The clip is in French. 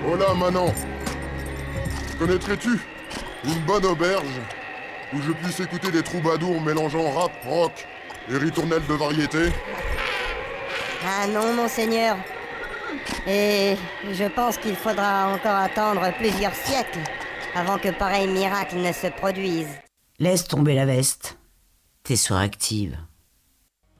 Hola, Manon. Connaîtrais-tu une bonne auberge où je puisse écouter des troubadours mélangeant rap, rock et ritournelles de variété? Ah non, monseigneur. Et je pense qu'il faudra encore attendre plusieurs siècles avant que pareil miracle ne se produise. Laisse tomber la veste. T'es suractive.